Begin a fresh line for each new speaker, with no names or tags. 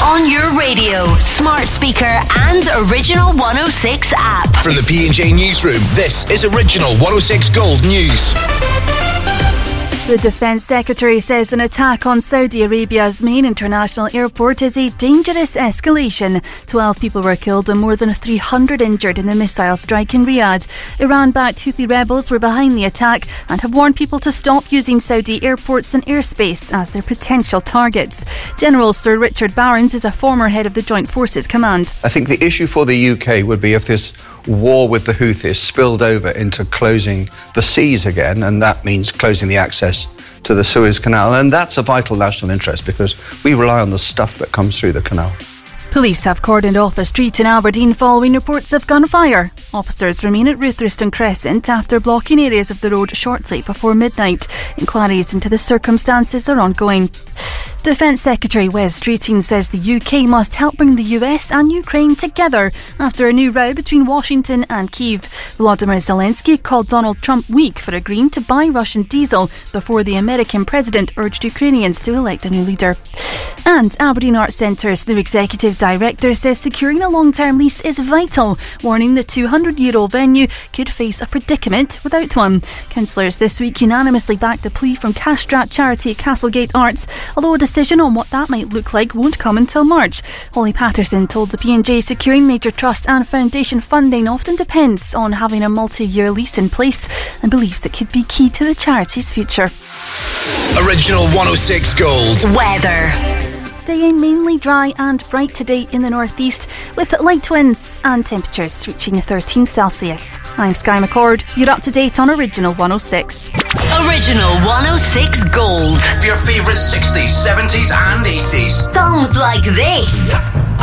On your radio, smart speaker and Original 106 app.
From the P&J Newsroom, this is Original 106 Gold News.
The Defence Secretary says an attack on Saudi Arabia's main international airport is a dangerous escalation. 12 people were killed and more than 300 injured in the missile strike in Riyadh. Iran-backed Houthi rebels were behind the attack and have warned people to stop using Saudi airports and airspace as their potential targets. General Sir Richard Barons is a former head of the Joint Forces Command.
I think the issue for the UK would be if this war with the Houthis spilled over into closing the seas again, and that means closing the access to the Suez Canal, and that's a vital national interest because we rely on the stuff that comes through the canal.
Police have cordoned off a street in Aberdeen following reports of gunfire. Officers remain at Rutherston Crescent after blocking areas of the road shortly before midnight. Inquiries into the circumstances are ongoing. Defence Secretary Wes Streeting says the UK must help bring the US and Ukraine together after a new row between Washington and Kyiv. Volodymyr Zelensky called Donald Trump weak for agreeing to buy Russian diesel before the American president urged Ukrainians to elect a new leader. And Aberdeen Arts Centre's new executive director says securing a long-term lease is vital, warning the 200-year-old venue could face a predicament without one. Councillors this week unanimously backed the plea from cash-strapped charity Castlegate Arts, although a decision on what that might look like won't come until March. Holly Patterson told the P&J securing major trust and foundation funding often depends on having a multi-year lease in place and believes it could be key to the charity's future.
Original 106 Gold.
Weather.
Staying mainly dry and bright today in the northeast with light winds and temperatures reaching 13 Celsius. I'm Sky McCord. You're up to date on Original 106.
Original 106 Gold.
Your favourite 60s, 70s and 80s.
Songs like this.